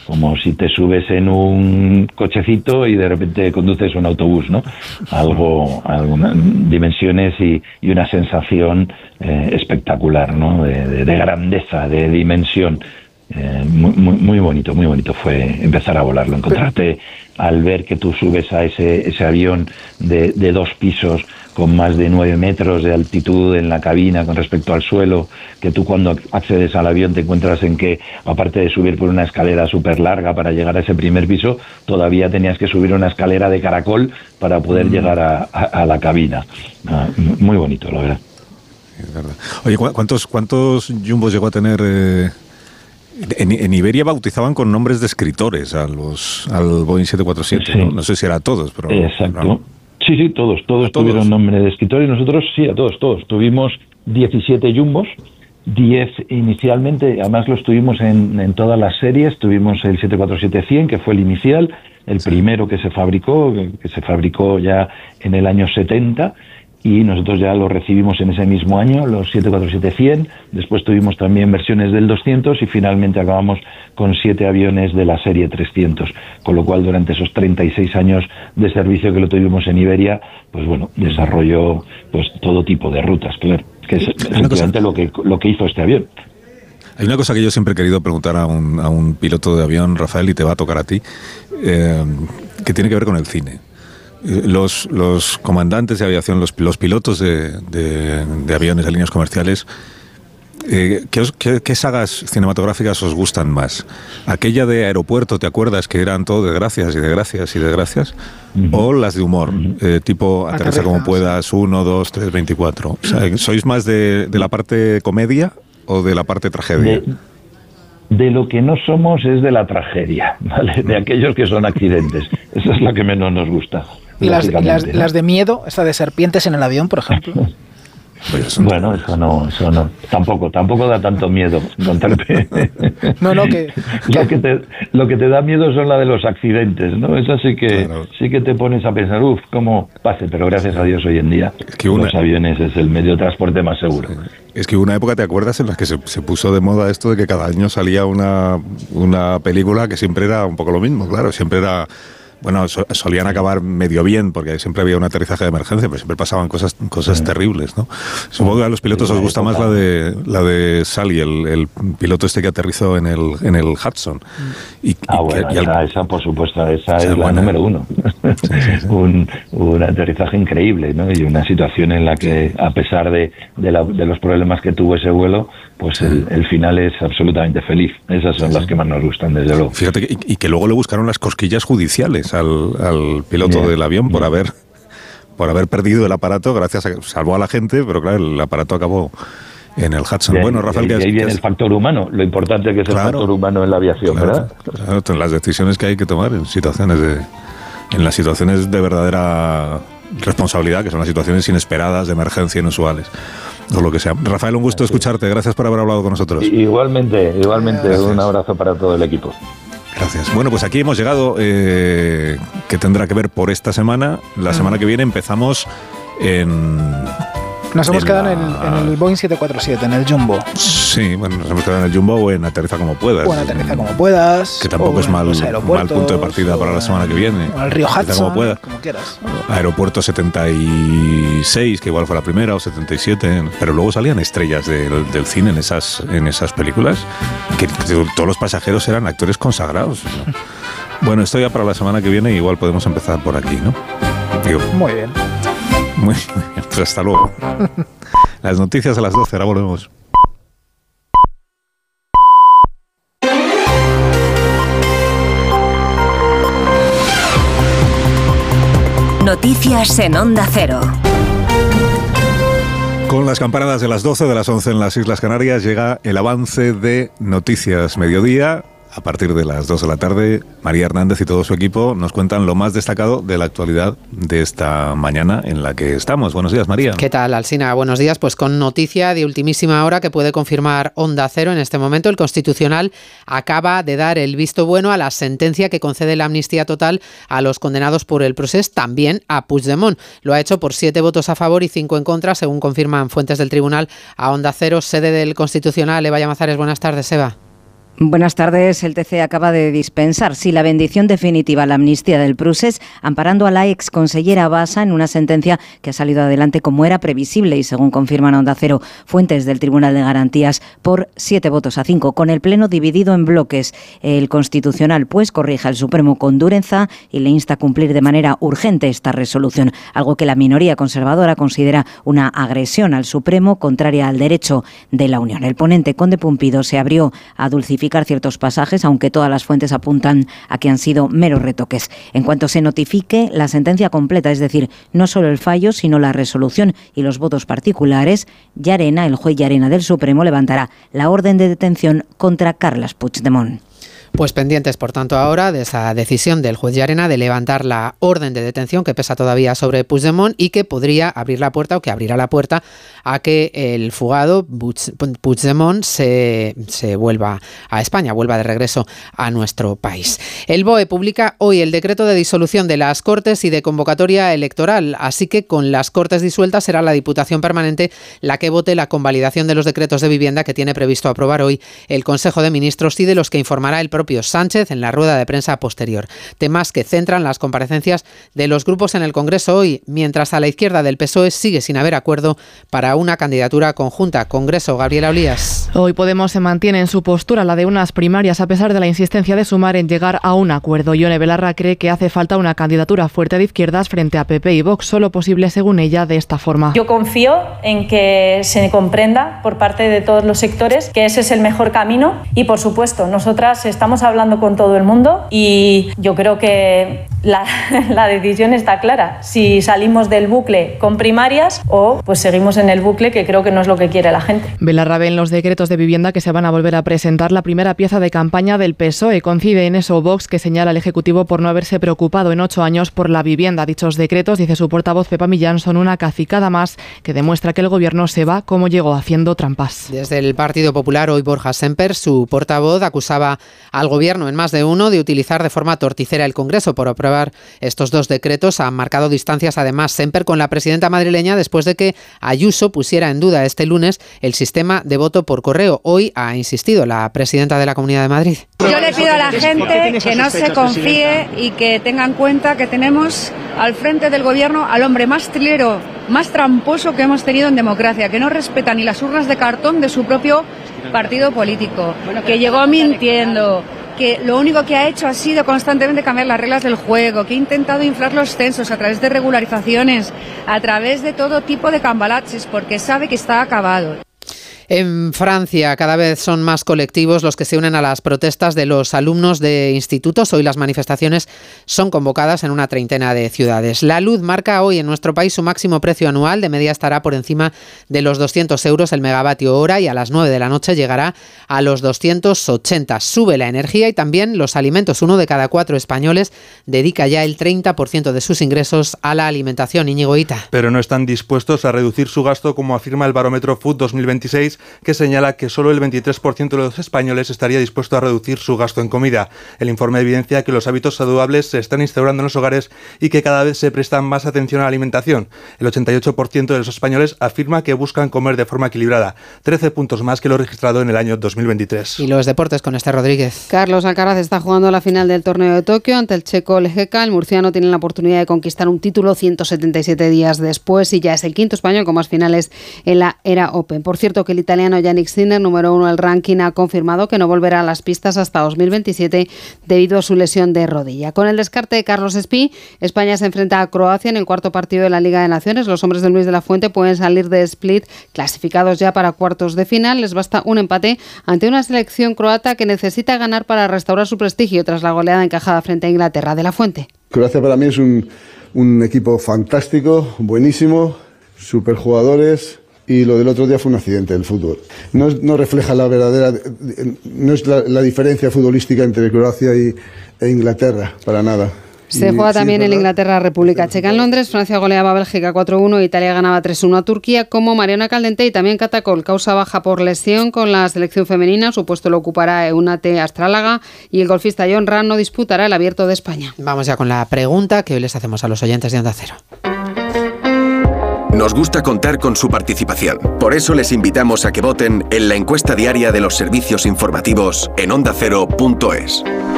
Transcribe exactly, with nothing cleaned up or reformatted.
como si te subes en un cochecito y de repente conduces un autobús, ¿no? Algo, algunas dimensiones y, y una sensación eh, espectacular, ¿no? De, de, de grandeza, de dimensión. Eh, muy, muy, muy bonito, muy bonito fue empezar a volarlo, encontrarte al ver que tú subes a ese, ese avión de, de dos pisos con más de nueve metros de altitud en la cabina con respecto al suelo, que tú cuando accedes al avión te encuentras en que, aparte de subir por una escalera súper larga para llegar a ese primer piso, todavía tenías que subir una escalera de caracol para poder mm. llegar a, a, a la cabina. Ah, muy bonito, la verdad. Es verdad. Oye, ¿cuántos, cuántos jumbos llegó a tener? Eh... En, en Iberia bautizaban con nombres de escritores a los al Boeing siete cuatro siete, sí. ¿no? No sé si era a todos, pero... Exacto. No. Sí, sí, todos, todos tuvieron nombre de escritores. Nosotros, sí, a todos, todos. Tuvimos diecisiete jumbos, diez inicialmente, además los tuvimos en, en todas las series. Tuvimos el siete cuatro siete cien, que fue el inicial, el sí. primero que se fabricó, que se fabricó ya en el año setenta, y nosotros ya lo recibimos en ese mismo año, los siete cuatro siete cien, después tuvimos también versiones del doscientos y finalmente acabamos con siete aviones de la serie trescientos, con lo cual durante esos treinta y seis años de servicio que lo tuvimos en Iberia, pues bueno, desarrolló pues todo tipo de rutas, claro, que es efectivamente lo que, lo que hizo este avión. Hay una cosa que yo siempre he querido preguntar a un, a un piloto de avión, Rafael, y te va a tocar a ti, eh, que tiene que ver con el cine. Los, los comandantes de aviación, los, los pilotos de, de, de aviones de líneas comerciales, eh, ¿qué, os, qué, ¿qué sagas cinematográficas os gustan más? ¿Aquella de Aeropuerto, te acuerdas, que eran todo de gracias y de gracias y de gracias? Uh-huh. ¿O las de humor, uh-huh. eh, tipo Aterriza como puedas, uno, dos, tres, veinticuatro? O sea, ¿sois más de, de la parte comedia o de la parte tragedia? De... De lo que no somos es de la tragedia, ¿vale? De aquellos que son accidentes. Esa es la que menos nos gusta. ¿Y las, y las, ¿no? las de miedo? ¿Esta de serpientes en el avión, por ejemplo? Pues bueno, eso no, eso no. Tampoco, tampoco da tanto miedo contarte. No, no, que... Lo que te, lo que te da miedo son la de los accidentes, ¿no? Eso sí que, claro. sí que te pones a pensar, uff, cómo pase, pero gracias a Dios hoy en día es que una... los aviones es el medio de transporte más seguro. Sí. Es que hubo una época, ¿te acuerdas?, en la que se, se puso de moda esto de que cada año salía una, una película que siempre era un poco lo mismo, claro, siempre era... Bueno, so, solían acabar medio bien, porque siempre había un aterrizaje de emergencia, pero siempre pasaban cosas cosas sí. terribles, ¿no? Supongo que a los pilotos sí, os gusta época. más la de la de Sully, el, el piloto este que aterrizó en el en el Hudson. Y, ah, y, bueno, y esa, al... esa, por supuesto, esa es, es la número uno. Sí, sí, sí. un, un aterrizaje increíble, ¿no? Y una situación en la que, a pesar de, de, la, de los problemas que tuvo ese vuelo, pues sí. el, el final es absolutamente feliz. Esas son sí, las sí. que más nos gustan, desde luego. Fíjate, que, y, y que luego le buscaron las cosquillas judiciales Al, al piloto yeah, del avión por yeah. haber por haber perdido el aparato, gracias a salvó a la gente, pero claro, el aparato acabó en el Hudson. Bien, bueno, Rafael, y ahí viene el factor humano, lo importante que es claro, el factor humano en la aviación, claro, ¿verdad? Claro, las decisiones que hay que tomar en situaciones de en las situaciones de verdadera responsabilidad, que son las situaciones inesperadas, de emergencia, inusuales, o lo que sea. Rafael, un gusto escucharte, gracias por haber hablado con nosotros. Igualmente, igualmente, gracias. Un abrazo para todo el equipo. Gracias. Bueno, pues aquí hemos llegado, eh, que tendrá que ver por esta semana. La semana que viene empezamos en... Nos hemos en quedado la... en, el, en el Boeing siete cuatro siete, en el Jumbo. Sí, bueno, nos hemos quedado en el Jumbo o en Aterriza como puedas. O en Aterriza como puedas. Que tampoco es mal, mal punto de partida para la semana que viene. O el río Hudson, como, puedas. como quieras. Aeropuerto setenta y seis, que igual fue la primera, o setenta y siete. Pero luego salían estrellas del, del cine en esas, en esas películas, que, que todos los pasajeros eran actores consagrados, ¿no? Bueno, esto ya para la semana que viene, igual podemos empezar por aquí, ¿no? Digo, muy bien. Muy bien, pues hasta luego. Las noticias a las doce, ahora volvemos. Noticias en Onda Cero. Con las campanadas de las doce, de las once en las Islas Canarias, llega el avance de Noticias Mediodía. A partir de las dos de la tarde, María Hernández y todo su equipo nos cuentan lo más destacado de la actualidad de esta mañana en la que estamos. Buenos días, María. ¿Qué tal, Alsina? Buenos días. Pues con noticia de ultimísima hora que puede confirmar Onda Cero en este momento, el Constitucional acaba de dar el visto bueno a la sentencia que concede la amnistía total a los condenados por el Procés, también a Puigdemont. Lo ha hecho por siete votos a favor y cinco en contra, según confirman fuentes del tribunal a Onda Cero, sede del Constitucional. Eva Llamazares, buenas tardes, Eva. Buenas tardes. El T C acaba de dispensar, sí, la bendición definitiva a la amnistía del Prusés, amparando a la ex consellera Bassa en una sentencia que ha salido adelante como era previsible y, según confirman a Onda Cero fuentes del Tribunal de Garantías, por siete votos a cinco, con el Pleno dividido en bloques. El Constitucional, pues, corrige al Supremo con dureza y le insta a cumplir de manera urgente esta resolución, algo que la minoría conservadora considera una agresión al Supremo contraria al derecho de la Unión. El ponente, Conde Pumpido, se abrió a dulcificar ciertos pasajes, aunque todas las fuentes apuntan a que han sido meros retoques. En cuanto se notifique la sentencia completa, es decir, no solo el fallo, sino la resolución y los votos particulares, Llarena, el juez Llarena del Supremo, levantará la orden de detención contra Carles Puigdemont. Pues pendientes, por tanto, ahora de esa decisión del juez Llarena de levantar la orden de detención que pesa todavía sobre Puigdemont y que podría abrir la puerta o que abrirá la puerta a que el fugado Puigdemont se, se vuelva a España, vuelva de regreso a nuestro país. El B O E publica hoy el decreto de disolución de las Cortes y de convocatoria electoral, así que con las Cortes disueltas será la Diputación Permanente la que vote la convalidación de los decretos de vivienda que tiene previsto aprobar hoy el Consejo de Ministros y de los que informará el propio Sánchez en la rueda de prensa posterior. Temas que centran las comparecencias de los grupos en el Congreso hoy, mientras a la izquierda del P S O E sigue sin haber acuerdo para una candidatura conjunta. Congreso, Gabriela Olías. Hoy Podemos se mantiene en su postura, la de unas primarias, a pesar de la insistencia de Sumar en llegar a un acuerdo. Ione Belarra cree que hace falta una candidatura fuerte de izquierdas frente a P P y Vox, solo posible, según ella, de esta forma. Yo confío en que se comprenda por parte de todos los sectores que ese es el mejor camino y, por supuesto, nosotras estamos hablando con todo el mundo y yo creo que la, la decisión está clara. Si salimos del bucle con primarias o pues seguimos en el bucle, que creo que no es lo que quiere la gente. Belarra ve en los decretos de vivienda que se van a volver a presentar la primera pieza de campaña del P S O E. Coincide en eso Vox, que señala al Ejecutivo por no haberse preocupado en ocho años por la vivienda. Dichos decretos, dice su portavoz Pepa Millán, son una cacicada más que demuestra que el Gobierno se va como llegó, haciendo trampas. Desde el Partido Popular, hoy Borja Semper, su portavoz, acusaba al Gobierno en más de uno de utilizar de forma torticera el Congreso por aprobar estos dos decretos. Han marcado distancias además Semper con la presidenta madrileña después de que Ayuso pusiera en duda este lunes el sistema de voto por correo. Hoy ha insistido la presidenta de la Comunidad de Madrid. Yo le pido a la gente que no se confíe y que tenga en cuenta que tenemos al frente del Gobierno al hombre más trilero, más tramposo que hemos tenido en democracia, que no respeta ni las urnas de cartón de su propio partido político, que llegó mintiendo, que lo único que ha hecho ha sido constantemente cambiar las reglas del juego, que ha intentado inflar los censos a través de regularizaciones, a través de todo tipo de cambalaches, porque sabe que está acabado. En Francia cada vez son más colectivos los que se unen a las protestas de los alumnos de institutos. Hoy las manifestaciones son convocadas en una treintena de ciudades. La luz marca hoy en nuestro país su máximo precio anual. De media estará por encima de los doscientos euros el megavatio hora y a las nueve de la noche llegará a los doscientos ochenta. Sube la energía y también los alimentos. Uno de cada cuatro españoles dedica ya el treinta por ciento de sus ingresos a la alimentación. Íñigo Hita. Pero no están dispuestos a reducir su gasto, como afirma el barómetro Food dos mil veintiséis, que señala que solo el veintitrés por ciento de los españoles estaría dispuesto a reducir su gasto en comida. El informe evidencia que los hábitos saludables se están instaurando en los hogares y que cada vez se presta más atención a la alimentación. El ochenta y ocho por ciento de los españoles afirma que buscan comer de forma equilibrada, trece puntos más que lo registrado en el año dos mil veintitrés. Y los deportes con Esther Rodríguez. Carlos Alcaraz está jugando la final del torneo de Tokio ante el checo Lejeka. El murciano tiene la oportunidad de conquistar un título ciento setenta y siete días después y ya es el quinto español con más finales en la era Open. Por cierto, que el italiano Yannick Sinner, número uno del ranking, ha confirmado que no volverá a las pistas hasta dos mil veintisiete debido a su lesión de rodilla. Con el descarte de Carlos Espí, España se enfrenta a Croacia en el cuarto partido de la Liga de Naciones. Los hombres de Luis de la Fuente pueden salir de Split clasificados ya para cuartos de final. Les basta un empate ante una selección croata que necesita ganar para restaurar su prestigio tras la goleada encajada frente a Inglaterra. De la Fuente. Croacia para mí es un, un equipo fantástico, buenísimo, superjugadores. Y lo del otro día fue un accidente del fútbol. No, no refleja la verdadera, no es la, la diferencia futbolística entre Croacia y, e Inglaterra, para nada. Se y, juega también sí, en Inglaterra, República Checa en Londres. Francia goleaba a Bélgica cuatro uno, Italia ganaba tres uno a Turquía, como Mariona Caldente y también Catacol, causa baja por lesión con la selección femenina. Su puesto lo ocupará Eunate Astrálaga y el golfista Jon Rahm no disputará el Abierto de España. Vamos ya con la pregunta que hoy les hacemos a los oyentes de Onda Cero. Nos gusta contar con su participación. Por eso les invitamos a que voten en la encuesta diaria de los servicios informativos en onda cero punto es.